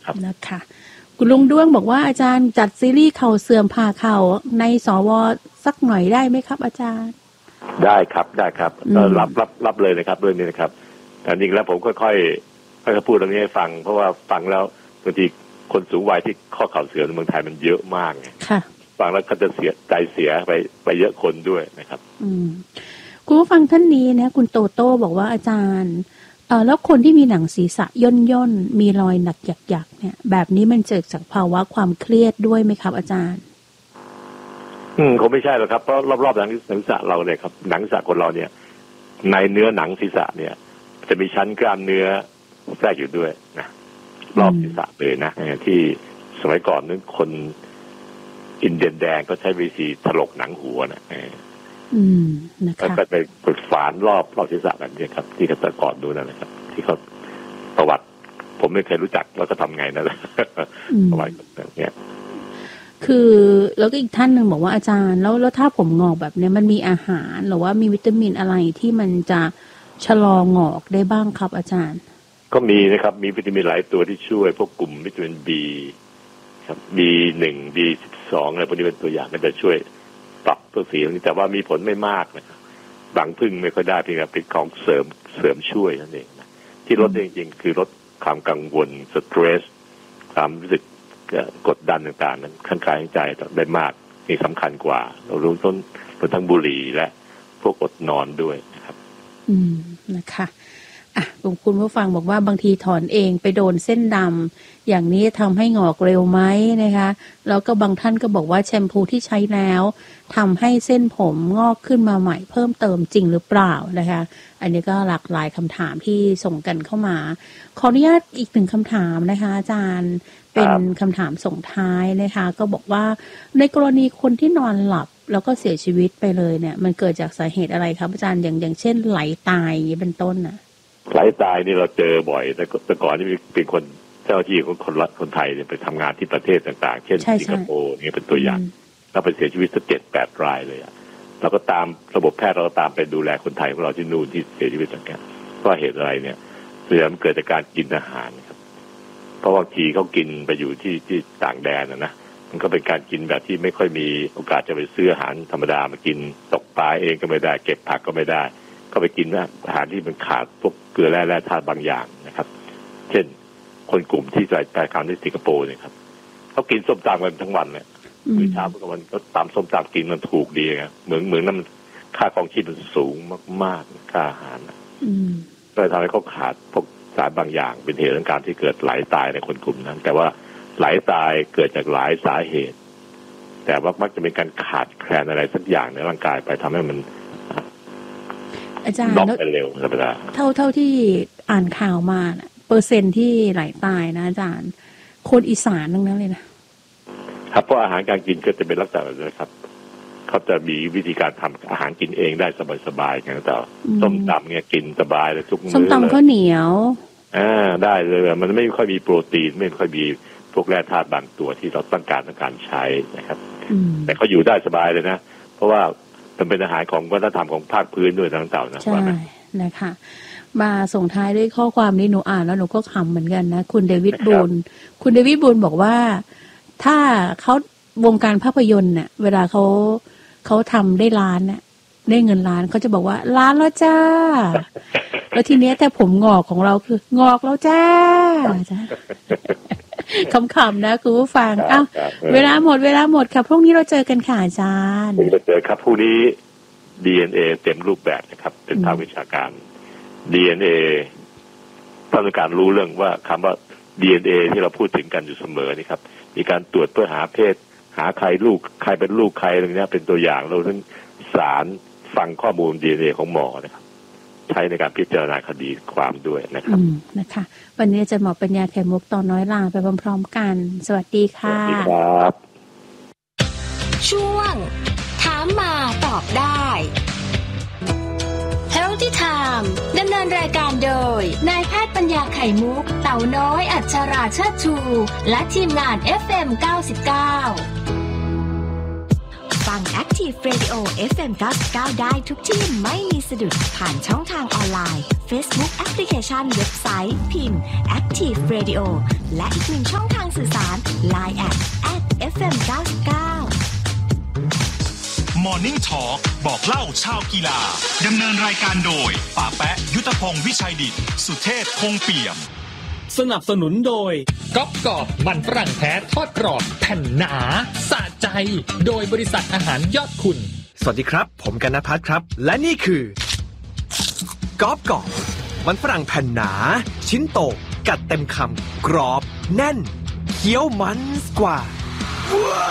นะครับนะคะคุณลุงด้วงบอกว่าอาจารย์จัดซีรีส์เข่าเสื่อมผ่าเข่าในสวสักหน่อยได้ไหมครับอาจารย์ได้ครับก็รับเลยนะครับเรื่องนี้นะครับแต่จริงแล้วผมค่อยพูดเรื่องนี้ให้ฟังเพราะว่าฟังแล้วบางทีคนสูงวัยที่ข้อเข่าเสื่อมในเมืองไทยมันเยอะมากไงฟังแล้วก็จะเสียไปเยอะคนด้วยนะครับคุณผู้ฟังท่านนี้นะคุณโตโต้บอกว่าอาจารย์แล้วคนที่มีหนังศีรษะย่นมีรอยหนักหยักๆเนี่ยแบบนี้มันเกิดจากภาวะความเครียดด้วยไหมครับอาจารย์คงไม่ใช่หรอกครับเพราะรอบๆหนังศีรษะเราเนี่ยครับหนังศีรษะคนเราเนี่ยในเนื้อหนังศีรษะเนี่ยจะมีชั้นกล้ามเนื้อแทรกอยู่ด้วยนะรอบศีรษะเลยนะที่สมัยก่อนนั้นคนอินเดียนแดงก็ใช้วิธีถลกหนังหัวนะนะคะก็ไปกดฝานรอบศีรษะแบบนี้ครับที่เขาแต่ก่อนดูนั่นแหละครับที่เขาประวัติผมไม่เคยรู้จักว่าจะทำไงนั่นแหละประวัติแบบนี้คือแล้วก็อีกท่านหนึ่งบอกว่าอาจารย์แล้วถ้าผมงอกแบบนี้มันมีอาหารหรือว่ามีวิตามินอะไรที่มันจะชะลองอกได้บ้างครับอาจารย์ก็มีนะครับมีวิตามินหลายตัวที่ช่วยพวกกลุ่มวิตามิน B ครับ B1 B12 อะไรพวกนี้เป็นตัวอย่างก็จะช่วยปรับตัวสีนี้แต่ว่ามีผลไม่มากนะครับบางพึ่งไม่ค่อยได้เพียงแต่เป็นของเสริมช่วยนั่นเองนะที่ลดจริงๆคือลดความกังวลสเตรสความรู้สึกกดดันต่างๆนั้นข้างกายข้างใจได้มากนี่สำคัญกว่าเรารู้ต้นทั้งบุหรี่และพวกอดนอนด้วยนะครับนะคะคุณผู้ฟังบอกว่าบางทีถอนเองไปโดนเส้นดำอย่างนี้ทำให้งอกเร็วไหมนะคะแล้วก็บางท่านก็บอกว่าแชมพูที่ใช้แล้วทำให้เส้นผมงอกขึ้นมาใหม่เพิ่มเติมจริงหรือเปล่านะคะอันนี้ก็หลากหลายคำถามที่ส่งกันเข้ามาขออนุญาตอีกหนึ่งคำถามนะคะอาจารย์เป็นคำถามส่งท้ายนะคะก็บอกว่าในกรณีคนที่นอนหลับแล้วก็เสียชีวิตไปเลยเนี่ยมันเกิดจากสาเหตุอะไรครับอาจารย์อย่างเช่นไหลตายอย่างนี้เป็นต้นน่ะไหลตายนี่เราเจอบ่อยแต่ก่อนนี่เป็นคนเจ้าที่ของคนไทยเนี่ยไปทำงานที่ประเทศต่างๆเช่นสิงคโปร์นี่เป็นตัวอย่างเราไปเสียชีวิตสัก 7-8 รายเลยอ่ะเราก็ตามระบบแพทย์เราก็ตามไปดูแลคนไทยของเราที่นู่นที่เสียชีวิตจากแกก็เหตุอะไรเนี่ยส่วนใหญ่มันเกิดจากการกินอาหารครับเพราะบางทีเขากินไปอยู่ที่ต่างแดนนะมันก็เป็นการกินแบบที่ไม่ค่อยมีโอกาสจะไปซื้ออาหารธรรมดามากินตกปลาเองก็ไม่ได้เก็บผักก็ไม่ได้ก็ไปกินอาหารที่มันขาดพวกเกลือแร่ธาตุบางอย่างนะครับเช่นคนกลุ่มที่ไปทำที่สิงคโปร์เนี่ยครับเขากินส้มตำกันทั้งวันเลยมื้อเช้าเมื่อวันก็ตำส้มตำกินมันถูกดีไงเหมือนนั้นค่าครองชีพมันสูงมากๆค่าอาหารก็เลยทำให้เขาขาดพวกสารบางอย่างเป็นเหตุของการที่เกิดไหลตายในคนกลุ่มนั้นแต่ว่าไหลตายเกิดจากหลายสาเหตุแต่ว่ามักจะเป็นการขาดแคลนอะไรสักอย่างในร่างกายไปทำให้มันอาจารย์เร็วธรรมดาเท่าที่อ่านข่าวมาเปอร์เซ็นต์ที่ไหลตายนะอาจารย์คนอีสานทั้งนั้นเลยนะครับเพราะอาหารการกินก็จะเป็นลักษณะแบบนี้ครับเขาจะมีวิธีการทำอาหารกินเองได้สบายๆอย่างนั้นแต่ส้มตำเนี่ยกินสบายเลยทุกมื้อส้มตำข้าวเหนียวได้เลยมันไม่ค่อยมีโปรตีนไม่ค่อยมีพวกแร่ธาตุบางตัวที่เราต้องการใช้นะครับแต่เขาอยู่ได้สบายเลยนะเพราะว่ามันเป็นอาหารของวัฒนธรรมของภาคพื้นด้วยทั้งเต่านะใช่นะคะมาส่งท้ายด้วยข้อความนี้หนูอ่านแล้วหนูก็ขำเหมือนกันนะคุณเดวิดบูนบอกว่าถ้าเขาวงการภาพยนตร์เนี่ยเวลาเขาทำได้ล้านเนี่ยได้เงินล้านเขาจะบอกว่าล้านแล้วจ้าแล้วทีเนี้ยแต่ผมงอกของเราคืองอกแล้วจ้าคำๆนะคุณผู้ฟังเวลาหมดค่ะพรุ่งนี้เราเจอกันค่ะอาจารย์เราเจอครับพรุ่งนี้ DNA เต็มรูปแบบนะครับเป็นภาควิชาการ DNA ต้องการรู้เรื่องว่าคำว่า DNA ที่เราพูดถึงกันอยู่เสมอนี่ครับมีการตรวจเพื่อหาเพศหาใครเป็นลูกใครอะไรเงี้ยเป็นตัวอย่างเราต้องสารฟังข้อมูล DNA ของหมอนะครับใช้ในการพิจารณาคดีความด้วยนะครับนะคะวันนี้จะหมอปัญญาไข่มุกตอนน้อยลาไปพร้อมๆกันสวัสดีค่ะสวัสดีครับช่วงถามมาตอบได้ Healthy Time ดำเนินรายการโดยนายแพทย์ปัญญาไข่มุกเต่าน้อยอัชราเชิดชูและทีมงาน FM 99ฟัง Active Radio FM 99ได้ทุกที่ไม่มีสะดุดผ่านช่องทางออนไลน์ Facebook แอปพลิเคชันเว็บไซต์พิมพ์ Active Radio และอีกหนึ่งช่องทางสื่อสาร Line @FM 99 Morning Talk บอกเล่าชาวกีฬาดำเนินรายการโดยป๋าแปะยุทธพงศ์วิชัยดิษฐ์สุเทพคงเปี่ยมสนับสนุนโดยก๊อบกรอบมันฝรั่งแท้ทอดกรอบแผ่นหนาสะใจโดยบริษัทอาหารยอดคุณสวัสดีครับผมกนภัทรครับและนี่คือก๊อบกรอบมันฝรั่งแผ่นหนาชิ้นโตกัดเต็มคำกรอบแน่นเคี้ยวมันกว่า